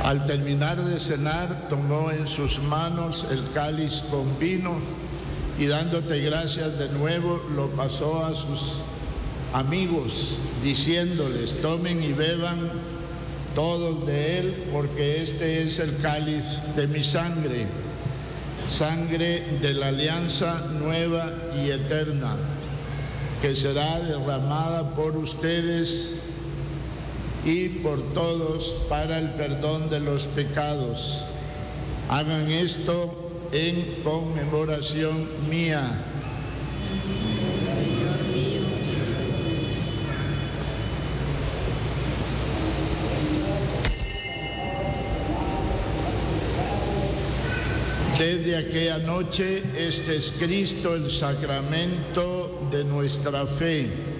Al terminar de cenar, tomó en sus manos el cáliz con vino y dándote gracias de nuevo, lo pasó a sus amigos, diciéndoles: tomen y beban todos de él, porque este es el cáliz de mi sangre, sangre de la alianza nueva y eterna, que será derramada por ustedes y por todos para el perdón de los pecados. Hagan esto en conmemoración mía. Desde aquella noche, este es Cristo, el sacramento de nuestra fe.